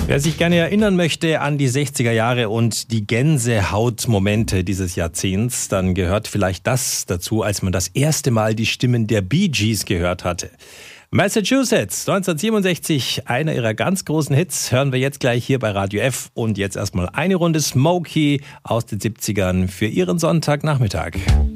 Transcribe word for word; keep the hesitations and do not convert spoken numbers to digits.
Wer sich gerne erinnern möchte an die sechziger Jahre und die Gänsehautmomente dieses Jahrzehnts, dann gehört vielleicht das dazu, als man das erste Mal die Stimmen der Bee Gees gehört hatte. Massachusetts, neunzehnhundertsiebenundsechzig, einer ihrer ganz großen Hits, hören wir jetzt gleich hier bei Radio F. Und jetzt erstmal eine Runde Smokey aus den siebzigern für Ihren Sonntagnachmittag.